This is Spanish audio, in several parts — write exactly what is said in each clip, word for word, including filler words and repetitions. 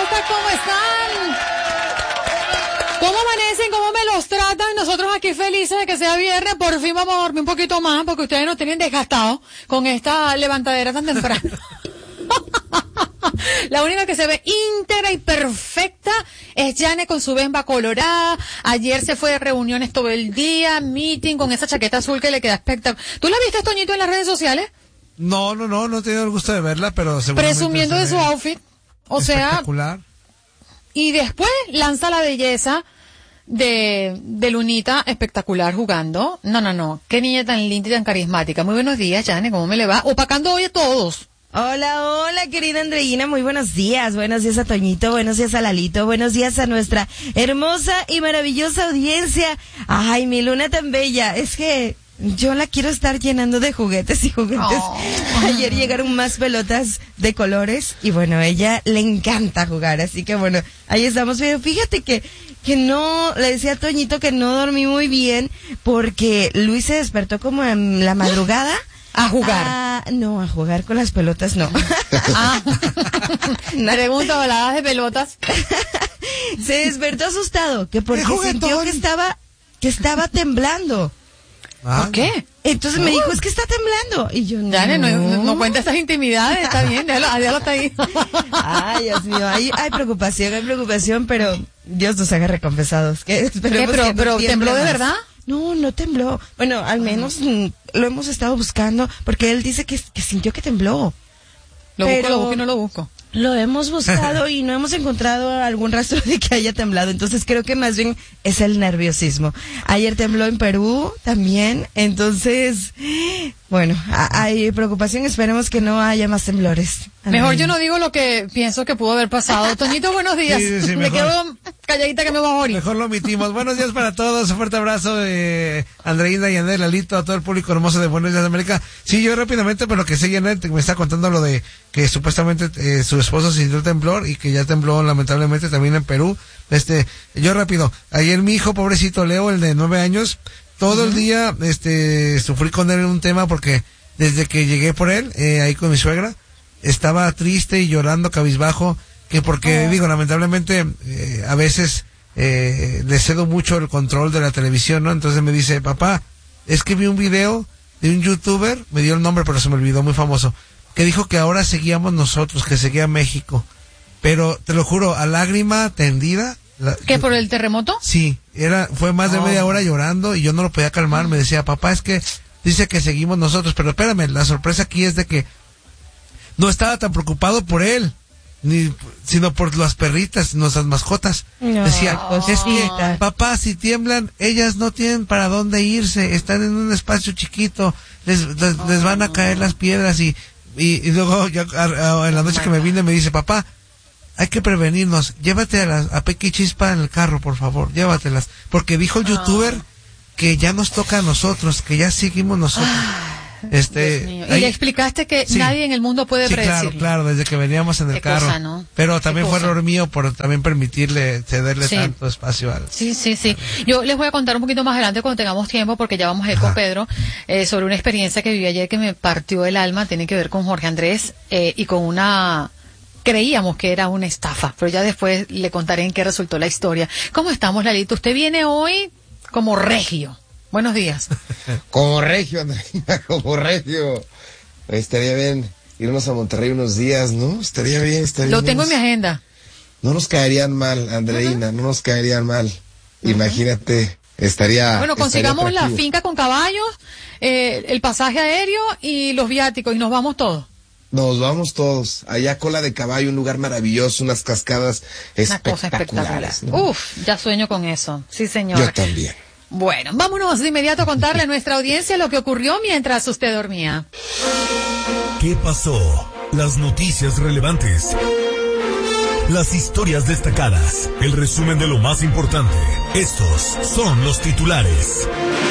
Hermosa, ¿cómo están? ¿Cómo amanecen? ¿Cómo me los tratan? Nosotros aquí felices de que sea viernes. Por fin vamos a dormir un poquito más porque ustedes nos tienen desgastados con esta levantadera tan temprano. La única que se ve íntegra y perfecta es Jane con su bemba colorada. Ayer se fue de reuniones todo el día, meeting con esa chaqueta azul que le queda espectacular. ¿Tú la viste, Toñito, en las redes sociales? No, no, no, no he tenido el gusto de verla, pero seguramente presumiendo de su outfit. O sea, espectacular. Y después lanza la belleza de, de Lunita espectacular jugando. No, no, no. Qué niña tan linda y tan carismática. Muy buenos días, Jane. ¿Cómo me le va? Opacando hoy a todos. Hola, hola, querida Andreina, muy buenos días. Buenos días a Toñito, buenos días a Lalito, buenos días a nuestra hermosa y maravillosa audiencia. Ay, mi Luna tan bella. Es que yo la quiero estar llenando de juguetes y juguetes. Oh. Ayer llegaron más pelotas de colores y bueno, a ella le encanta jugar, así que bueno, ahí estamos. Pero fíjate que que no, le decía a Toñito que no dormí muy bien porque Luis se despertó como en la madrugada. A jugar. Ah, no, a jugar con las pelotas no. Ah. Pregunta, baladas de pelotas. Se despertó asustado, que porque sintió que estaba, que estaba temblando. Ah, ¿por qué? Entonces no. me dijo, es que está temblando. Y yo, no. Dale, no, no, no cuenta esas intimidades, está bien, déjalo, déjalo hasta ahí. Ay, Dios mío, hay, hay preocupación, hay preocupación, pero Dios nos haga recompensados. Que esperemos ¿Qué, pero, que no pero ¿tembló de más. verdad? No, no tembló. Bueno, al menos mm, lo hemos estado buscando, porque él dice que, que sintió que tembló. Lo pero busco, lo busco y no lo busco. Lo hemos buscado y no hemos encontrado algún rastro de que haya temblado. Entonces creo que más bien es el nerviosismo. Ayer tembló en Perú también. Entonces, bueno, hay preocupación. Esperemos que no haya más temblores. Mejor yo no digo lo que pienso que pudo haber pasado. Toñito, buenos días. Sí, sí, sí, me mejor. quedo calladita que me voy a morir. Mejor lo omitimos. Buenos días para todos. Un fuerte abrazo de Andreina, Yanet, Lalito, a todo el público hermoso de Buenos Días de América. Sí, yo rápidamente, pero que sé, Yanet, me está contando lo de que supuestamente eh, su esposo sintió temblor y que ya tembló lamentablemente también en Perú. Este, yo rápido. Ayer mi hijo, pobrecito Leo, el de nueve años, todo uh-huh. el día, este, sufrí con él en un tema porque desde que llegué por él, eh, ahí con mi suegra, estaba triste y llorando cabizbajo, que porque, oh. digo, lamentablemente, eh, a veces, eh, le cedo mucho el control de la televisión, ¿no? Entonces me dice, papá, es que vi un video de un youtuber, me dio el nombre pero se me olvidó, muy famoso, que dijo que ahora seguíamos nosotros, que seguía México. Pero, te lo juro, a lágrima tendida. La, ¿Qué, por el terremoto? Sí, era, fue más de oh. media hora llorando y yo no lo podía calmar, me decía, papá, es que dice que seguimos nosotros, pero espérame, la sorpresa aquí es de que no estaba tan preocupado por él, ni sino por las perritas, nuestras mascotas. No, decía, es que, papá, si tiemblan, ellas no tienen para dónde irse, están en un espacio chiquito, les, les, les van a caer las piedras y, y, y luego ya, a, a, en la noche que me vine me dice, papá, hay que prevenirnos, llévate a, las, a Pequi Chispa en el carro, por favor, llévatelas, porque dijo el youtuber que ya nos toca a nosotros, que ya seguimos nosotros. Este, y ahí, le explicaste que sí, nadie en el mundo puede sí, predecirlo. Claro, claro, desde que veníamos en el Qué carro. Cosa, ¿no? Pero también fue error mío por también permitirle, cederle sí. tanto espacio al. Sí, sí, sí. Yo les voy a contar un poquito más adelante cuando tengamos tiempo, porque ya vamos a ir Ajá. con Pedro, eh, sobre una experiencia que viví ayer que me partió el alma, tiene que ver con Jorge Andrés, eh, y con una, creíamos que era una estafa, pero ya después le contaré en qué resultó la historia. ¿Cómo estamos, Lalito? Usted viene hoy como regio. Buenos días. Como regio, Andreina, como regio. Estaría bien irnos a Monterrey unos días, ¿no? Estaría bien, estaría Lo bien. tengo en mi agenda. No nos caerían mal, Andreina, uh-huh. no nos caerían mal. Uh-huh. Imagínate, estaría Bueno, consigamos estaría la finca con caballos, eh, el pasaje aéreo y los viáticos y nos vamos todos. Nos vamos todos. Allá Cola de Caballo, un lugar maravilloso, unas cascadas Una cosa espectaculares. espectacular. ¿no? Uf, ya sueño con eso. Sí, señor. Yo también. Bueno, vámonos de inmediato a contarle a nuestra audiencia lo que ocurrió mientras usted dormía. ¿Qué pasó? Las noticias relevantes. Las historias destacadas. El resumen de lo más importante. Estos son los titulares.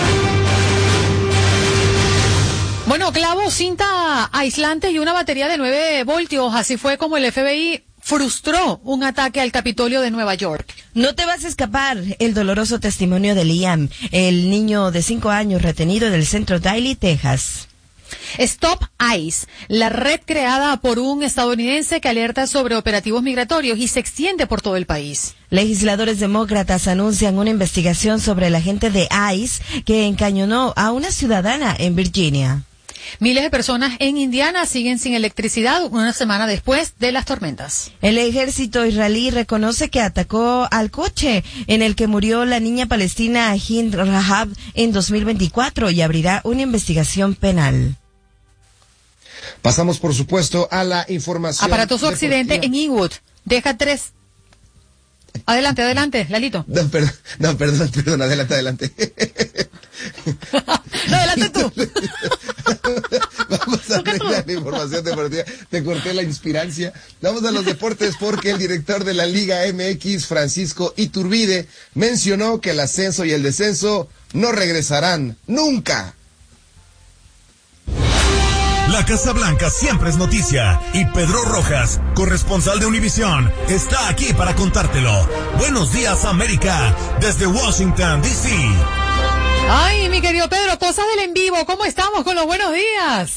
Bueno, clavo, cinta aislante y una batería de nueve voltios. Así fue como el F B I frustró un ataque al Capitolio de Nueva York. No te vas a escapar. El doloroso testimonio de Liam, el niño de cinco años retenido del centro Daly, Texas. Stop ICE, la red creada por un estadounidense que alerta sobre operativos migratorios y se extiende por todo el país. Legisladores demócratas anuncian una investigación sobre el agente de ICE que encañonó a una ciudadana en Virginia. Miles de personas en Indiana siguen sin electricidad una semana después de las tormentas. El ejército israelí reconoce que atacó al coche en el que murió la niña palestina Hind Rahab en dos mil veinticuatro y abrirá una investigación penal. Pasamos, por supuesto, a la información. Aparatoso accidente en Inwood. Deja tres. Adelante, adelante, Lalito. No, perdón, no, perdón, perdón, adelante, adelante. No, adelante tú. Vamos a arreglar la información deportiva. Te corté la inspirancia. Vamos a los deportes porque el director de la Liga M X, Francisco Iturbide, mencionó que el ascenso y el descenso no regresarán nunca. La Casa Blanca siempre es noticia y Pedro Rojas, corresponsal de Univisión, está aquí para contártelo. Buenos días, América, desde Washington, D C Ay, mi querido Pedro, cosas del en vivo, ¿cómo estamos con los buenos días?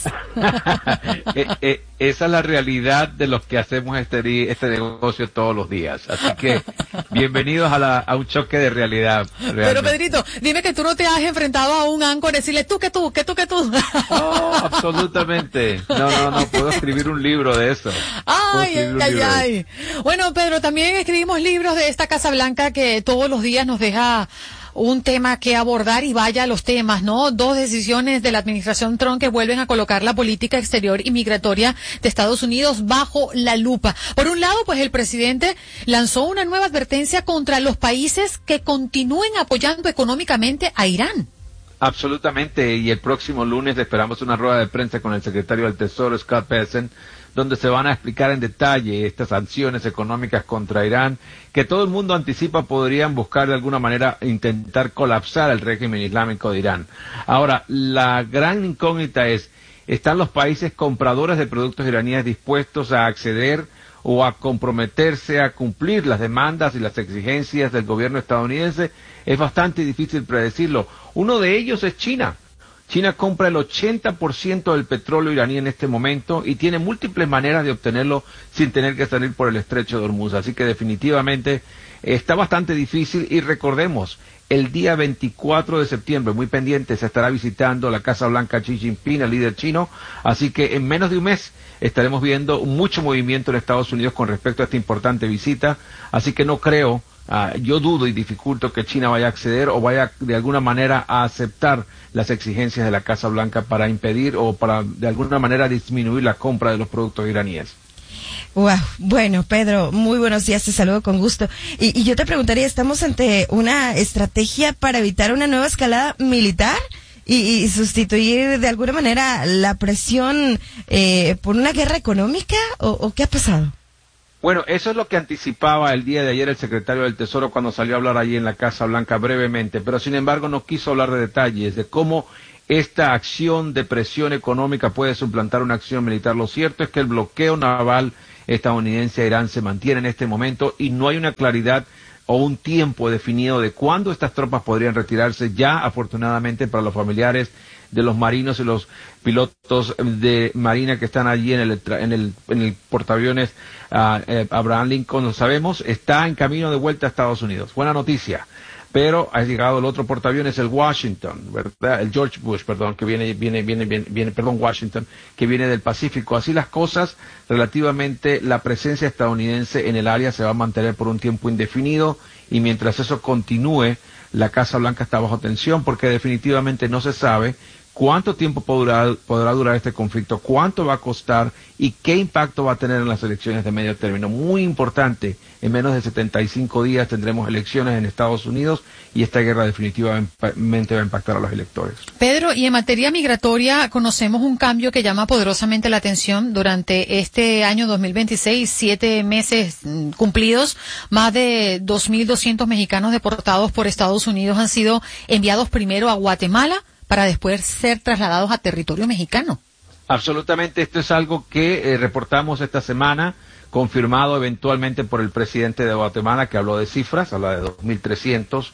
eh, eh, esa es la realidad de los que hacemos este, este negocio todos los días. Así que, bienvenidos a, la, a un choque de realidad. Realmente. Pero Pedrito, dime que tú no te has enfrentado a un áncora y decirle tú, que tú, que tú, que tú. No, absolutamente. No, no, no, puedo escribir un libro de eso. Ay, ay, ay, ay. Bueno, Pedro, también escribimos libros de esta Casa Blanca que todos los días nos deja un tema que abordar y vaya a los temas, ¿no? Dos decisiones de la administración Trump que vuelven a colocar la política exterior y migratoria de Estados Unidos bajo la lupa. Por un lado, pues el presidente lanzó una nueva advertencia contra los países que continúen apoyando económicamente a Irán. Absolutamente, y el próximo lunes esperamos una rueda de prensa con el secretario del Tesoro, Scott Bessent, donde se van a explicar en detalle estas sanciones económicas contra Irán, que todo el mundo anticipa podrían buscar de alguna manera intentar colapsar el régimen islámico de Irán. Ahora, la gran incógnita es, ¿están los países compradores de productos iraníes dispuestos a acceder o a comprometerse a cumplir las demandas y las exigencias del gobierno estadounidense? Es bastante difícil predecirlo. Uno de ellos es China. China compra el ochenta por ciento del petróleo iraní en este momento y tiene múltiples maneras de obtenerlo sin tener que salir por el estrecho de Hormuz. Así que definitivamente está bastante difícil y recordemos, el día veinticuatro de septiembre, muy pendiente, se estará visitando la Casa Blanca Xi Jinping, el líder chino. Así que en menos de un mes estaremos viendo mucho movimiento en Estados Unidos con respecto a esta importante visita. Así que no creo, uh, yo dudo y dificulto que China vaya a acceder o vaya de alguna manera a aceptar las exigencias de la Casa Blanca para impedir o para de alguna manera disminuir la compra de los productos iraníes. Wow, bueno, Pedro, muy buenos días, te saludo con gusto. Y, y yo te preguntaría, ¿estamos ante una estrategia para evitar una nueva escalada militar y, y sustituir de alguna manera la presión eh, por una guerra económica o, o qué ha pasado? Bueno, eso es lo que anticipaba el día de ayer el secretario del Tesoro cuando salió a hablar allí en la Casa Blanca brevemente, pero sin embargo no quiso hablar de detalles, de cómo esta acción de presión económica puede suplantar una acción militar. Lo cierto es que el bloqueo naval estadounidense a Irán se mantiene en este momento y no hay una claridad o un tiempo definido de cuándo estas tropas podrían retirarse. Ya, afortunadamente, para los familiares de los marinos y los pilotos de marina que están allí en el en el, en el portaaviones uh, eh, Abraham Lincoln, lo sabemos, está en camino de vuelta a Estados Unidos. Buena noticia. Pero ha llegado el otro portaaviones, el Washington, ¿verdad? El George Bush, perdón, que viene, viene, viene, viene, viene, perdón, Washington, que viene del Pacífico. Así las cosas, relativamente, la presencia estadounidense en el área se va a mantener por un tiempo indefinido y mientras eso continúe, la Casa Blanca está bajo tensión porque definitivamente no se sabe cuánto tiempo podrá, podrá durar este conflicto, cuánto va a costar y qué impacto va a tener en las elecciones de medio término. Muy importante, en menos de setenta y cinco días tendremos elecciones en Estados Unidos y esta guerra definitivamente va a impactar a los electores. Pedro, y en materia migratoria conocemos un cambio que llama poderosamente la atención. Durante este año dos mil veintiséis, siete meses cumplidos, más de dos mil doscientos mexicanos deportados por Estados Unidos han sido enviados primero a Guatemala para después ser trasladados a territorio mexicano. Absolutamente, esto es algo que eh, reportamos esta semana, confirmado eventualmente por el presidente de Guatemala, que habló de cifras, habla de dos mil trescientos.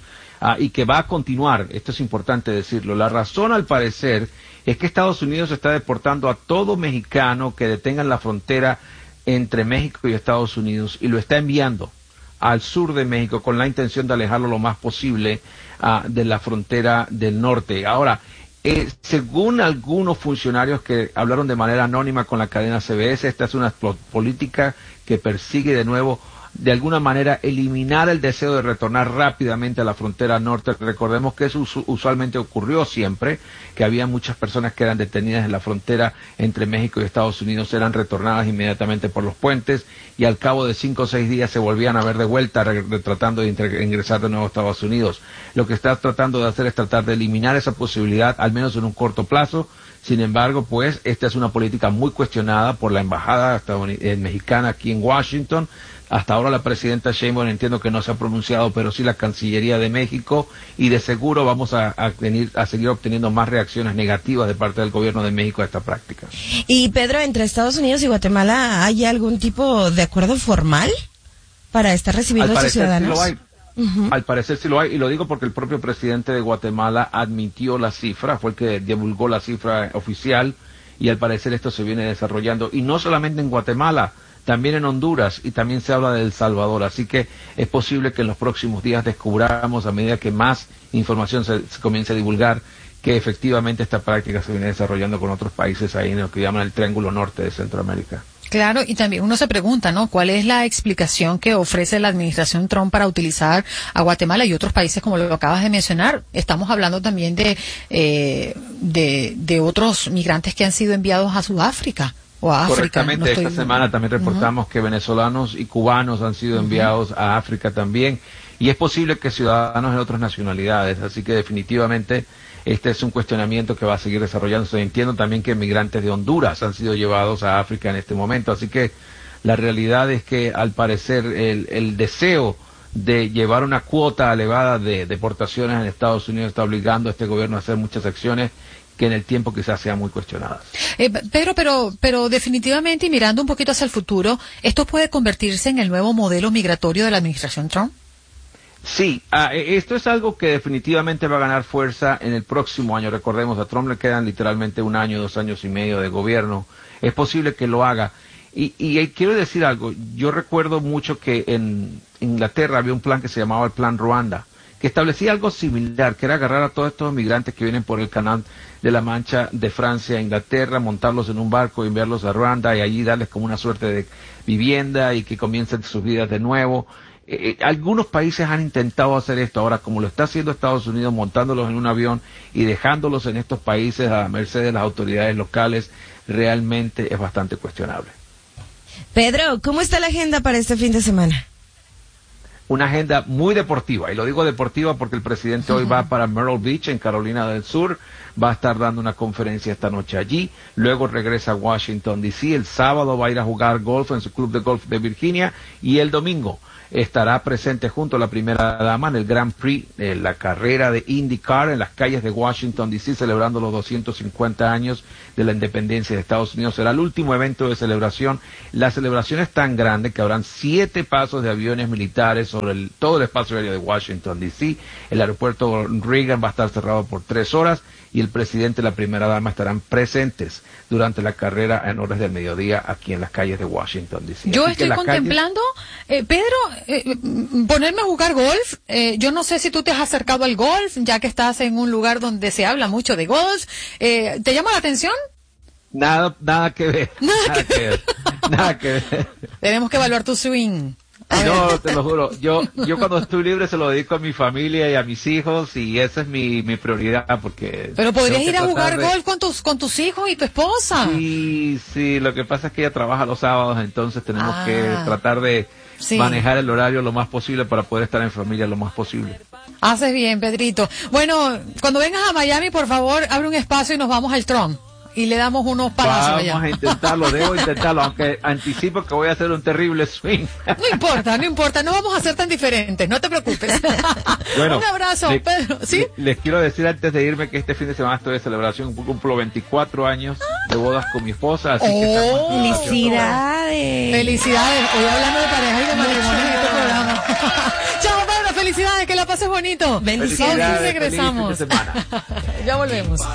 uh, y que va a continuar. Esto es importante decirlo. La razón, al parecer, es que Estados Unidos está deportando a todo mexicano que detenga en la frontera entre México y Estados Unidos y lo está enviando al sur de México con la intención de alejarlo lo más posible uh, de la frontera del norte. Ahora, eh, según algunos funcionarios que hablaron de manera anónima con la cadena C B S, esta es una política que persigue de nuevo, de alguna manera, eliminar el deseo de retornar rápidamente a la frontera norte. Recordemos que eso usualmente ocurrió siempre, que había muchas personas que eran detenidas en la frontera entre México y Estados Unidos, eran retornadas inmediatamente por los puentes y al cabo de cinco o seis días se volvían a ver de vuelta tratando de ingresar de nuevo a Estados Unidos. Lo que está tratando de hacer es tratar de eliminar esa posibilidad, al menos en un corto plazo. Sin embargo, pues, esta es una política muy cuestionada por la embajada mexicana aquí en Washington. Hasta ahora la presidenta Sheinbaum entiendo que no se ha pronunciado, pero sí la Cancillería de México, y de seguro vamos a, a, venir, a seguir obteniendo más reacciones negativas de parte del gobierno de México a esta práctica. Y Pedro, ¿entre Estados Unidos y Guatemala hay algún tipo de acuerdo formal para estar recibiendo a sus ciudadanos? Sí lo hay. Uh-huh. Al parecer sí lo hay, y lo digo porque el propio presidente de Guatemala admitió la cifra, fue el que divulgó la cifra oficial, y al parecer esto se viene desarrollando, y no solamente en Guatemala, también en Honduras, y también se habla de El Salvador, así que es posible que en los próximos días descubramos, a medida que más información se, se comience a divulgar, que efectivamente esta práctica se viene desarrollando con otros países ahí en lo que llaman el Triángulo Norte de Centroamérica. Claro, y también uno se pregunta, ¿no? ¿Cuál es la explicación que ofrece la administración Trump para utilizar a Guatemala y otros países como lo acabas de mencionar? Estamos hablando también de, eh, de, de otros migrantes que han sido enviados a Sudáfrica. O a África. Correctamente, no estoy... esta semana también reportamos uh-huh. que venezolanos y cubanos han sido enviados uh-huh. a África también, y es posible que ciudadanos de otras nacionalidades, así que definitivamente este es un cuestionamiento que va a seguir desarrollándose. Entiendo también que migrantes de Honduras han sido llevados a África en este momento, así que la realidad es que al parecer el, el deseo de llevar una cuota elevada de deportaciones en Estados Unidos está obligando a este gobierno a hacer muchas acciones que en el tiempo quizás sean muy cuestionadas. Eh, Pedro, pero, pero definitivamente, y mirando un poquito hacia el futuro, ¿esto puede convertirse en el nuevo modelo migratorio de la administración Trump? Sí, uh, esto es algo que definitivamente va a ganar fuerza en el próximo año. Recordemos, a Trump le quedan literalmente un año, dos años y medio de gobierno. Es posible que lo haga. Y, y quiero decir algo, yo recuerdo mucho que en Inglaterra había un plan que se llamaba el Plan Ruanda, que establecía algo similar, que era agarrar a todos estos migrantes que vienen por el canal de la Mancha de Francia a Inglaterra, montarlos en un barco y enviarlos a Ruanda y allí darles como una suerte de vivienda y que comiencen sus vidas de nuevo. Eh, algunos países han intentado hacer esto. Ahora, como lo está haciendo Estados Unidos, montándolos en un avión y dejándolos en estos países a merced de las autoridades locales, realmente es bastante cuestionable. Pedro, ¿cómo está la agenda para este fin de semana? Una agenda muy deportiva, y lo digo deportiva porque el presidente uh-huh. hoy va para Myrtle Beach, en Carolina del Sur, va a estar dando una conferencia esta noche allí, luego regresa a Washington, D C, el sábado va a ir a jugar golf en su club de golf de Virginia, y el domingo estará presente junto a la primera dama en el Grand Prix, eh, la carrera de IndyCar en las calles de Washington, D C, celebrando los doscientos cincuenta años de la independencia de Estados Unidos. Será el último evento de celebración. La celebración es tan grande que habrán siete pasos de aviones militares sobre el, todo el espacio aéreo de Washington, D C. El aeropuerto Reagan va a estar cerrado por tres horas y el presidente y la primera dama estarán presentes durante la carrera en horas del mediodía aquí en las calles de Washington, D C. Yo Así estoy contemplando, calle... eh, Pedro, eh, ponerme a jugar golf. Eh, yo no sé si tú te has acercado al golf, ya que estás en un lugar donde se habla mucho de golf. Eh, ¿Te llama la atención? Nada, nada que ver. Nada, nada que, que ver. Nada que ver. Tenemos que evaluar tu swing. No, te lo juro. Yo, yo cuando estoy libre se lo dedico a mi familia y a mis hijos, y esa es mi, mi prioridad porque. Pero podrías ir a jugar de... golf con tus, con tus hijos y tu esposa. Sí, sí. Lo que pasa es que ella trabaja los sábados, entonces tenemos ah, que tratar de sí. manejar el horario lo más posible para poder estar en familia lo más posible. Haces bien, Pedrito. Bueno, cuando vengas a Miami, por favor, abre un espacio y nos vamos al Tron. Y le damos unos palazos Vamos allá. a intentarlo, debo intentarlo, aunque anticipo que voy a hacer un terrible swing. No importa, no importa, no vamos a ser tan diferentes, no te preocupes. Bueno, un abrazo, le, Pedro. ¿Sí? Le, les quiero decir antes de irme que este fin de semana estoy de celebración, cumplo veinticuatro años de bodas con mi esposa, así oh, que felicidades. Felicidades. Hoy hablando de pareja y de matrimonio en este programa. Chao, Pedro, felicidades. Felicidades, que la pases bonito. Bendiciones. Nosotros regresamos. Feliz fin de semana. Ya volvemos.